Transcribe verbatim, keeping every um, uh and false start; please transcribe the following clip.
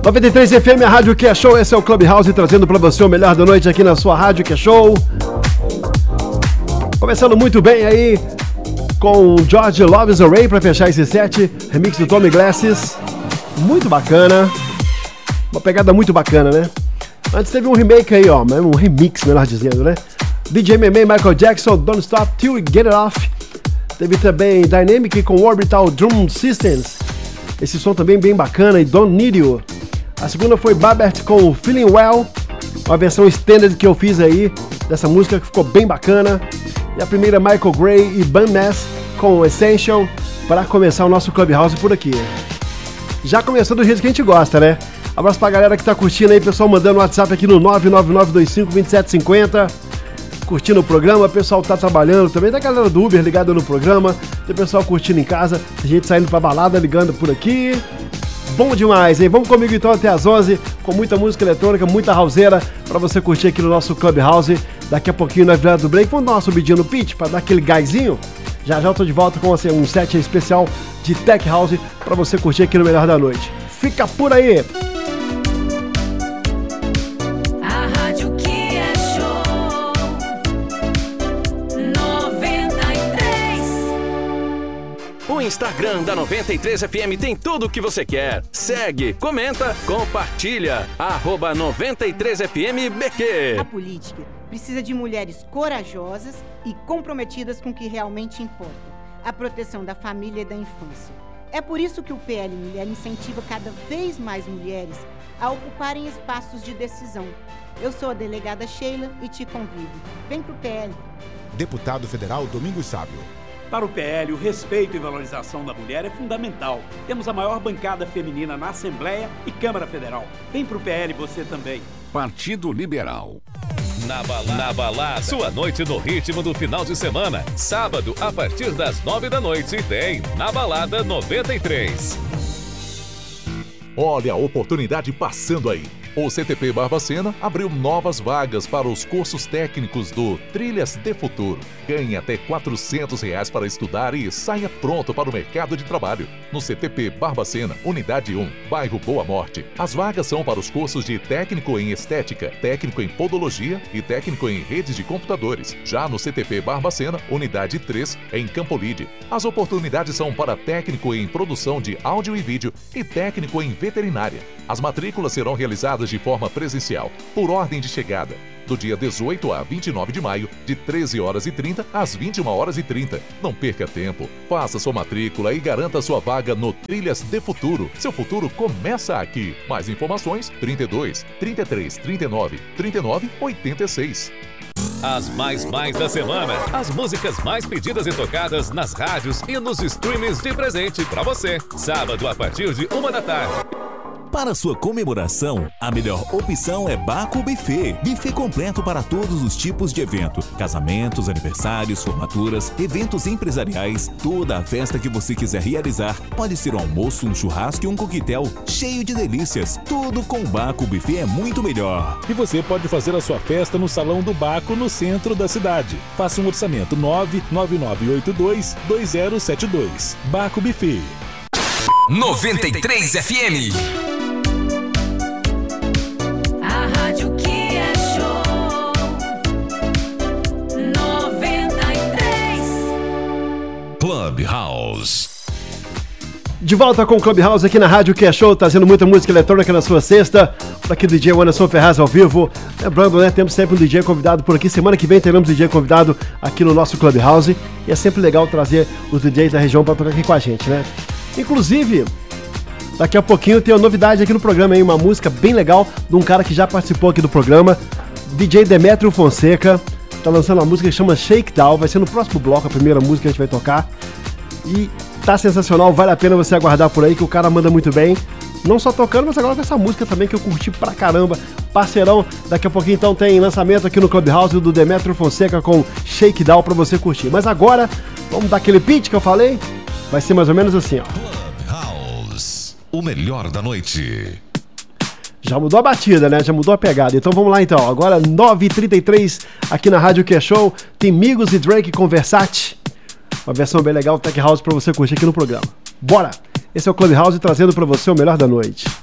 noventa e três F M, a rádio que é show. Esse é o Clubhouse trazendo pra você o melhor da noite aqui na sua rádio que é show. Começando muito bem aí com George Loves Array pra fechar esse set. Remix do Tommy Glasses. Muito bacana. Uma pegada muito bacana, né? Antes teve um remake aí, ó. Um remix, melhor dizendo, né? D J M M, Michael Jackson, Don't Stop Till We Get It Off. Teve também Dynamic com Orbital Drum Systems. Esse som também bem bacana. E Don't Need You. A segunda foi Babert com Feeling Well. Uma versão extended que eu fiz aí dessa música que ficou bem bacana. E a primeira Michael Gray e Bun Mass com Essential. Para começar o nosso Clubhouse por aqui. Já começou do jeito que a gente gosta, né? Abraço pra galera que tá curtindo aí, pessoal mandando WhatsApp aqui no nove nove nove dois cinco dois sete cinco zero. Curtindo o programa, o pessoal tá trabalhando também. Tem a galera do Uber ligada no programa. Tem o pessoal curtindo em casa. Tem gente saindo pra balada, ligando por aqui. Bom demais, hein? Vamos comigo então até as onze, com muita música eletrônica, muita houseira, pra você curtir aqui no nosso Clubhouse. Daqui a pouquinho, na virada do break, vamos dar uma subidinha no pitch pra dar aquele gásinho. Já já eu tô de volta com assim, um set especial de Tech House pra você curtir aqui no Melhor da Noite. Fica por aí! O Instagram da noventa e três F M tem tudo o que você quer. Segue, comenta, compartilha. Arroba noventa e três F M B Q. A política precisa de mulheres corajosas e comprometidas com o que realmente importa: a proteção da família e da infância. É por isso que o P L Mulher incentiva cada vez mais mulheres a ocuparem espaços de decisão. Eu sou a delegada Sheila e te convido. Vem pro P L. Deputado Federal Domingos Sávio. Para o P L, o respeito e valorização da mulher é fundamental. Temos a maior bancada feminina na Assembleia e Câmara Federal. Vem pro P L você também. Partido Liberal. Na balada, na balada, sua noite no ritmo do final de semana. Sábado, a partir das nove da noite, tem Na Balada noventa e três. Olha a oportunidade passando aí. O C T P Barbacena abriu novas vagas para os cursos técnicos do Trilhas de Futuro. Ganhe até quatrocentos reais para estudar e saia pronto para o mercado de trabalho. No C T P Barbacena, Unidade um, bairro Boa Morte. As vagas são para os cursos de técnico em estética, técnico em podologia e técnico em redes de computadores. Já no C T P Barbacena, Unidade três, em Campolide. As oportunidades são para técnico em produção de áudio e vídeo e técnico em veterinária. As matrículas serão realizadas de forma presencial, por ordem de chegada, do dia dezoito a vinte e nove de maio, de treze horas e trinta às vinte e uma horas e trinta. Não perca tempo, faça sua matrícula e garanta sua vaga no Trilhas de Futuro. Seu futuro começa aqui. Mais informações, trinta e dois, trinta e três, trinta e nove, trinta e nove, oitenta e seis. As mais mais da semana. As músicas mais pedidas e tocadas nas rádios e nos streamings de presente pra você. Sábado, a partir de uma da tarde. Para sua comemoração, a melhor opção é Baco Buffet. Buffet completo para todos os tipos de evento. Casamentos, aniversários, formaturas, eventos empresariais, toda a festa que você quiser realizar. Pode ser um almoço, um churrasco e um coquetel cheio de delícias. Tudo com Baco Buffet é muito melhor. E você pode fazer a sua festa no Salão do Baco, no centro da cidade. Faça um orçamento nove nove nove oito dois dois zero sete dois. Baco Buffet. noventa e três F M. Clubhouse. De volta com o Clubhouse aqui na Rádio Que é Show, trazendo muita música eletrônica na sua sexta. Por aqui o D J Anderson Ferraz ao vivo. Lembrando, né, temos sempre um D J convidado por aqui. Semana que vem teremos um D J convidado aqui no nosso Clubhouse. E é sempre legal trazer os D Js da região para tocar aqui com a gente, né? Inclusive, daqui a pouquinho tem uma novidade aqui no programa, hein? Uma música bem legal de um cara que já participou aqui do programa, D J Demetrio Fonseca. Tá lançando uma música que chama Shakedown, vai ser no próximo bloco a primeira música que a gente vai tocar. E tá sensacional, vale a pena você aguardar por aí que o cara manda muito bem. Não só tocando, mas agora com essa música também que eu curti pra caramba. Parceirão, daqui a pouquinho então tem lançamento aqui no Clubhouse do Demetrio Fonseca com Shakedown pra você curtir. Mas agora, vamos dar aquele pitch que eu falei? Vai ser mais ou menos assim, ó. Clubhouse, o melhor da noite. Já mudou a batida, né? Já mudou a pegada. Então vamos lá então. Agora nove e trinta e três aqui na Rádio Que é Show. Tem Migos e Drake com Versace. Uma versão bem legal, Tech House, pra você curtir aqui no programa. Bora! Esse é o Clubhouse trazendo pra você o melhor da noite.